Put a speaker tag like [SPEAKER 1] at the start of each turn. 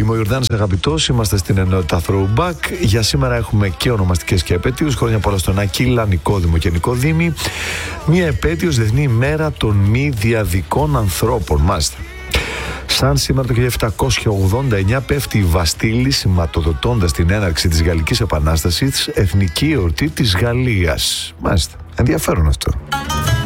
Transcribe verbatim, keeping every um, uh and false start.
[SPEAKER 1] Είμαι ο Ιορδάνης Αγαπητός, είμαστε στην ενότητα Throwback. Για σήμερα έχουμε και ονομαστικές και επέτειους. Χρόνια πολλά στον Ακύλα, Νικόδημο και Νικοδήμη. Μία επέτειος, Διεθνή ημέρα των μη διαδικών ανθρώπων. Μάλιστα. Σαν σήμερα το χίλια επτακόσια ογδόντα εννιά πέφτει η Βαστίλη, σηματοδοτώντας την έναρξη της Γαλλικής Επανάστασης, εθνική εορτή της Γαλλίας. Μάλιστα. Ενδιαφέρον αυτό.